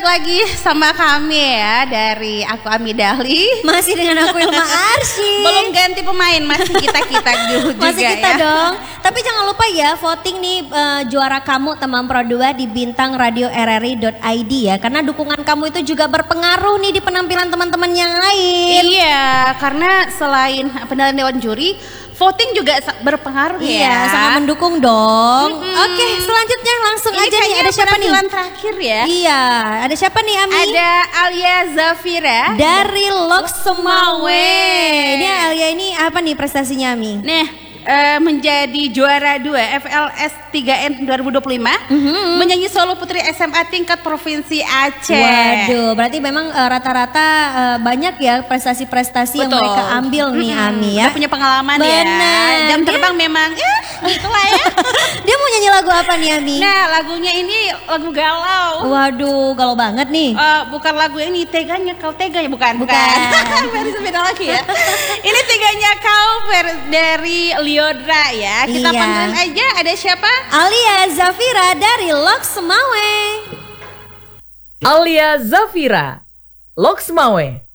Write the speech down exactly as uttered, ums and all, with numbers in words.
balik lagi sama kami ya, dari aku Ami Dahli. Masih dengan aku Ilma Arsy. Belum ganti pemain, masih kita-kita dulu juga. Masih kita ya. dong. Tapi jangan lupa ya, voting nih uh, juara kamu teman Pro dua di bintang radio r r i dot i d ya. Karena dukungan kamu itu juga berpengaruh nih di penampilan teman-teman yang lain. Iya, karena selain penilaian dewan juri, voting juga berpengaruh iya, ya. Iya, sangat mendukung dong. Mm-hmm. Oke, selanjutnya langsung Ini aja nih, ada siapa nih? Terakhir ya. Iya, ada siapa nih Ami? Ada Alia Zafira dari Loksmawe. Ini Alia ini apa nih prestasinya Ami? Nih, uh, menjadi juara dua F L S tiga N dua ribu dua puluh lima, mm-hmm. menyanyi solo putri S M A tingkat provinsi Aceh. Waduh, berarti memang uh, rata-rata uh, banyak ya prestasi-prestasi yang mereka ambil nih mm-hmm. Ami ya. Dia punya pengalaman. Bener. Ya. Jam terbang dia... memang ya itulah ya. Dia mau nyanyi lagu apa nih Ami? Nah, lagunya ini lagu galau. Waduh, galau banget nih. Uh, bukan lagu ini teganya kau tega ya, bukan? Bukan. bukan. Versi beda lagi ya. Ini teganya kau dari Liodra ya. Kita iya. panggilin aja, ada siapa? Alia Zafira dari Loksmawe. Alia Zafira, Loksmawe.